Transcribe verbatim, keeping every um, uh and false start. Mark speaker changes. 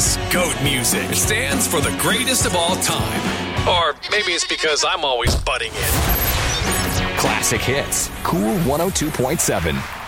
Speaker 1: is GOAT music. It stands for the greatest of all time. Or maybe it's because I'm always butting in.
Speaker 2: Classic hits. Cool one oh two point seven.